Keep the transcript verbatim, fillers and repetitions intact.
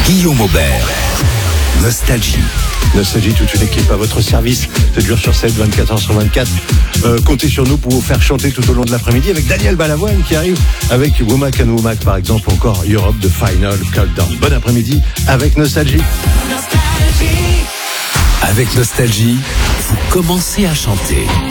Guillaume Aubert. Nostalgie. Nostalgie, toute une équipe à votre service. sept jours sur sept, vingt-quatre heures sur vingt-quatre. Euh, comptez sur nous pour vous faire chanter tout au long de l'après-midi avec Daniel Balavoine qui arrive avec Womack and Womack par exemple, ou encore Europe The Final Countdown. Bon après-midi avec Nostalgie. Nostalgie. Avec Nostalgie, vous commencez à chanter.